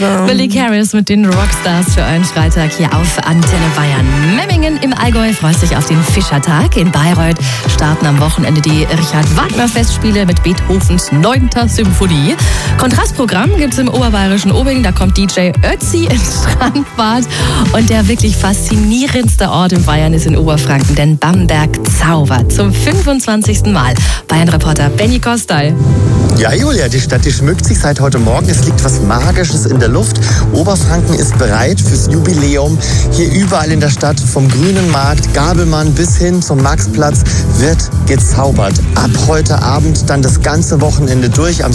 Billy Harris mit den Rockstars für einen Freitag hier auf Antenne Bayern. Memmingen im Allgäu freut sich auf den Fischertag. In Bayreuth starten am Wochenende die Richard-Wagner-Festspiele mit Beethovens 9. Symphonie. Kontrastprogramm gibt es im oberbayerischen Obing. Da kommt DJ Ötzi ins Strandbad. Und der wirklich faszinierendste Ort in Bayern ist in Oberfranken, denn Bamberg zaubert zum 25. Mal. Bayern-Reporter Benny Kostal. Ja, Julia, die Stadt, die schmückt sich seit heute Morgen. Es liegt was Magisches in der Luft. Oberfranken ist bereit fürs Jubiläum. Hier überall in der Stadt, vom Grünen Markt, Gabelmann bis hin zum Maxplatz, wird gezaubert. Ab heute Abend dann das ganze Wochenende durch. Am